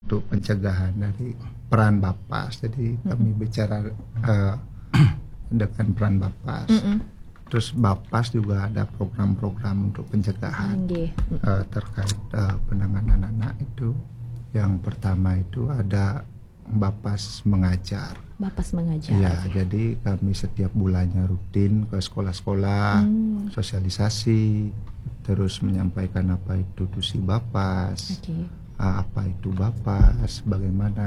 untuk pencegahan dari peran Bapas. Jadi kami bicara dengan peran Bapas. Terus Bapas juga ada program-program untuk pencegahan terkait penanganan anak itu. Yang pertama itu ada Bapas mengajar. Bapas mengajar. Ya, jadi kami setiap bulannya rutin ke sekolah-sekolah, sosialisasi, terus menyampaikan apa itu tusi Bapas, apa itu Bapas, bagaimana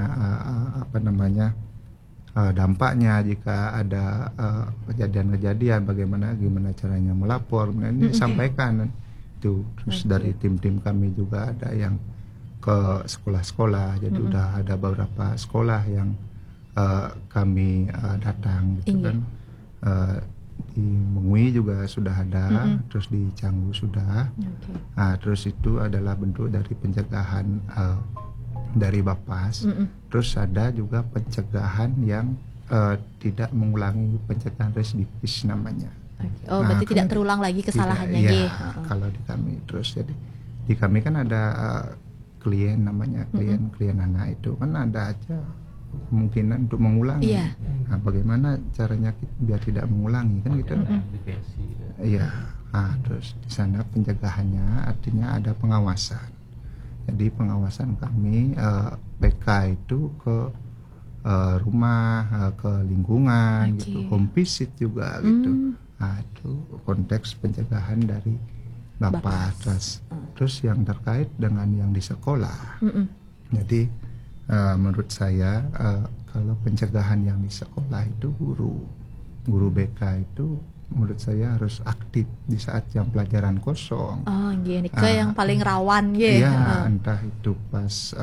dampaknya jika ada kejadian-kejadian, gimana caranya melapor. Nah, ini disampaikan itu. Terus dari tim-tim kami juga ada yang ke sekolah-sekolah. Jadi udah ada beberapa sekolah yang kami datang gitu kan. Di Mengui juga sudah ada, terus di Canggu sudah. Nah, terus itu adalah bentuk dari pencegahan dari Bapas. Terus ada juga pencegahan yang tidak mengulangi, pencegahan residivis namanya. Berarti tidak terulang lagi kesalahannya. Iya, kalau di kami. Terus jadi di kami kan ada klien namanya klien anak itu kan ada aja kemungkinan untuk mengulangi. Nah, bagaimana caranya biar tidak mengulangi kan gitu. Iya. Nah, terus di sana pencegahannya artinya ada pengawasan. Jadi pengawasan kami PK itu ke rumah, ke lingkungan gitu, home visit juga gitu. Nah, itu konteks pencegahan dari Bapas. Terus yang terkait dengan yang di sekolah. Jadi menurut saya kalau pencegahan yang di sekolah itu guru BK itu menurut saya harus aktif di saat jam pelajaran kosong. Gini ke yang paling rawan entah itu pas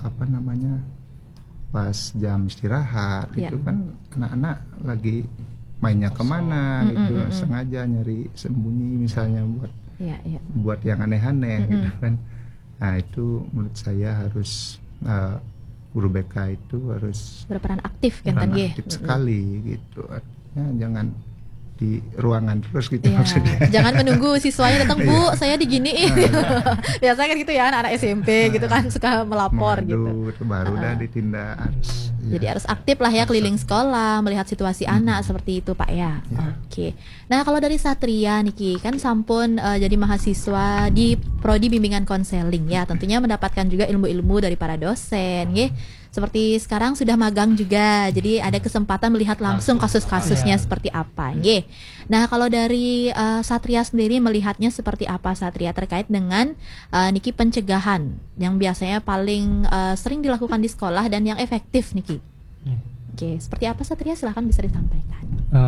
pas jam istirahat itu kan anak-anak lagi mainnya kemana gitu, sengaja nyari sembunyi misalnya buat yang aneh-aneh gitu kan. Nah, itu menurut saya harus guru BK itu harus berperan aktif kan aktif sekali gitu. Artinya jangan di ruangan terus gitu maksudnya. Jangan menunggu siswanya datang, Bu, saya diginiin. Biasanya kan gitu ya, anak SMP gitu kan suka melapor gitu. Baru dah ditindak harus. Jadi harus aktif lah ya, keliling sekolah, melihat situasi anak seperti itu Pak ya. Oke. Nah, kalau dari Satria Niki kan sampun jadi mahasiswa di prodi bimbingan konseling ya, tentunya mendapatkan juga ilmu-ilmu dari para dosen ya. Seperti sekarang sudah magang juga, jadi ada kesempatan melihat langsung kasus-kasusnya seperti apa. Nah, kalau dari Satria sendiri melihatnya seperti apa Satria terkait dengan Niki pencegahan yang biasanya paling sering dilakukan di sekolah dan yang efektif Niki. Seperti apa Satria? Silahkan bisa disampaikan.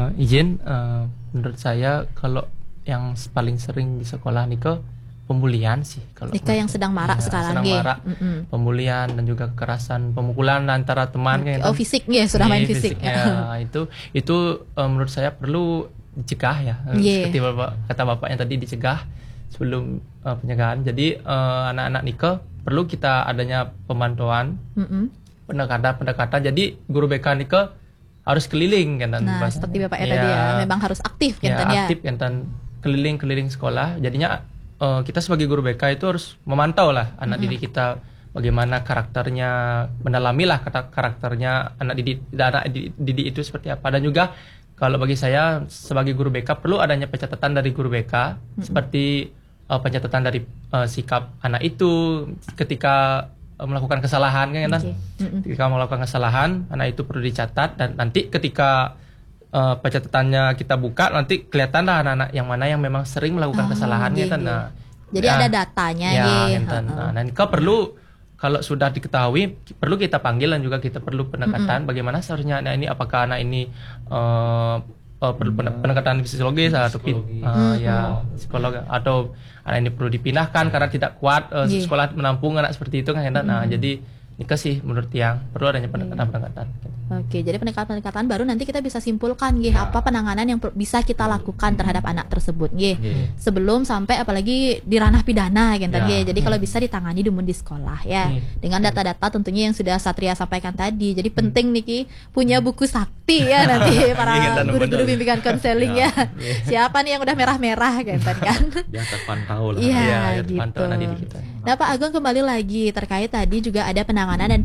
Menurut saya kalau yang paling sering di sekolah Niko pembulian sih, kalau Nika yang sedang marak sekarang pembulian dan juga kekerasan, pemukulan antara teman fisik sudah main fisik. Itu menurut saya perlu dicegah ya. Seperti kata Bapak yang tadi, dicegah sebelum pencegahan. Jadi anak-anak Nika perlu kita adanya pemantauan, pendekatan. Jadi guru BK Nika harus keliling kan. Seperti Bapak tadi ya, memang harus aktif kan aktif kan, keliling sekolah. Jadinya kita sebagai guru BK itu harus memantau lah anak didik kita, bagaimana karakternya, mendalami lah karakternya anak didik itu seperti apa. Dan juga kalau bagi saya sebagai guru BK perlu adanya pencatatan dari guru BK, seperti pencatatan dari sikap anak itu ketika melakukan kesalahan kan. Ketika melakukan kesalahan, anak itu perlu dicatat, dan nanti ketika pencatatannya kita buka, nanti kelihatan lah anak-anak yang mana yang memang sering melakukan kesalahan gitu. Jadi ada datanya dan perlu, kalau sudah diketahui, perlu kita panggil dan juga kita perlu pendekatan bagaimana seharusnya anak ini, apakah anak ini perlu pendekatan psikologis atau psikolog, atau anak ini perlu dipindahkan karena tidak kuat sekolah menampung anak seperti itu kan. Jadi ini sih menurut yang perlu adanya pendekatan. Oke, jadi pendekatan baru nanti kita bisa simpulkan apa penanganan yang bisa kita lakukan terhadap anak tersebut sebelum sampai apalagi di ranah pidana Jadi kalau bisa ditangani dulu di sekolah ya. Dengan data-data tentunya yang sudah Satria sampaikan tadi. Jadi penting Niki punya buku sakti ya nanti para guru-guru bimbingan konseling ya. Siapa nih yang udah merah-merah kan. Biar terpantau lah. Iya, gitu. Nah, Pak Agung kembali lagi terkait tadi juga ada penanganan dan